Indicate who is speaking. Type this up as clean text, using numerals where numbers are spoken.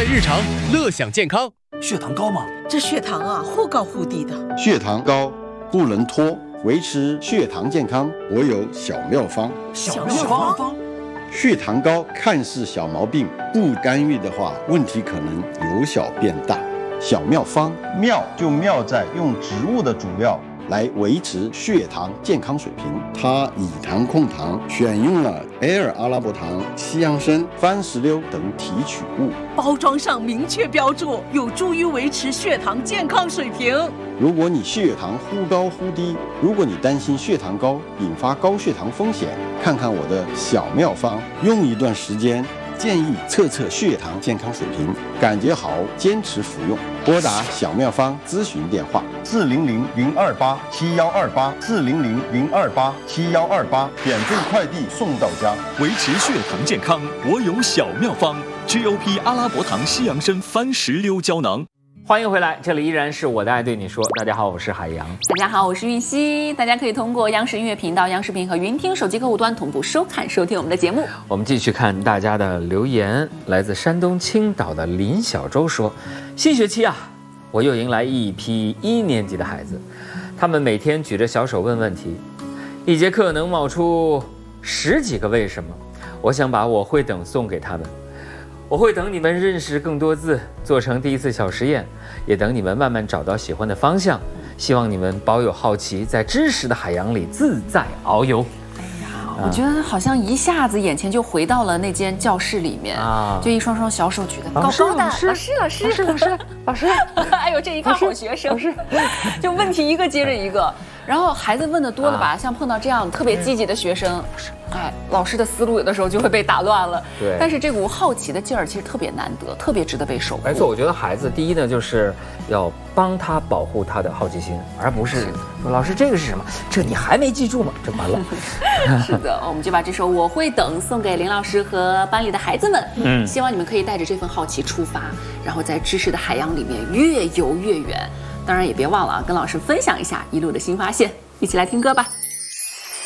Speaker 1: 在日常，乐享健康。
Speaker 2: 血糖高吗？
Speaker 3: 这血糖啊，忽高忽低的。
Speaker 4: 血糖高不能拖，维持血糖健康，我有小妙方。
Speaker 2: 小妙方。
Speaker 4: 血糖高看似小毛病，不干预的话，问题可能由小变大。小妙方，妙就妙在用植物的主料来维持血糖健康水平。它以糖控糖，选用了埃尔阿拉伯糖、西洋参、番石榴等提取物，
Speaker 3: 包装上明确标注，有助于维持血糖健康水平。
Speaker 4: 如果你血糖忽高忽低，如果你担心血糖高引发高血糖风险，看看我的小妙方，用一段时间，建议测测血糖健康水平，感觉好坚持服用。拨打小妙方咨询电话400-028-7128，400-028-7128，免费快递送到家。
Speaker 2: 维持血糖健康，我有小妙方 ，GOP 阿拉伯糖、西洋参、番石榴胶囊。
Speaker 5: 欢迎回来，这里依然是我的爱对你说。大家好，我是海洋。
Speaker 6: 大家好，我是玉溪。大家可以通过央视音乐频道、央视频和云听手机客户端同步收看、收听我们的节目。
Speaker 5: 我们继续看大家的留言。来自山东青岛的林小周说：“新学期啊，我又迎来一批1年级的孩子，他们每天举着小手问问题，一节课能冒出10几个为什么。我想把我会等送给他们。我会等你们认识更多字，做成第一次小实验，也等你们慢慢找到喜欢的方向。希望你们保有好奇，在知识的海洋里自在遨游。”
Speaker 6: 我觉得好像一下子眼前就回到了那间教室里面，就一双双小手举得高高的，老师，哎呦，这一看好学生，就问题一个接着一个，然后孩子问的多了吧，像碰到这样特别积极的学生，哎，老师的思路有的时候就会被打乱了。
Speaker 5: 对，
Speaker 6: 但是这股好奇的劲儿其实特别难得，特别值得被守护。
Speaker 5: 没错，我觉得孩子第一呢，就是要帮他保护他的好奇心，而不是说老师这个是什么？这你还没记住吗？这完了。
Speaker 6: 是的，我们就把这首《我会等》送给林老师和班里的孩子们。希望你们可以带着这份好奇出发，然后在知识的海洋里面越游越远。当然也别忘了跟老师分享一下一路的新发现。一起来听歌吧。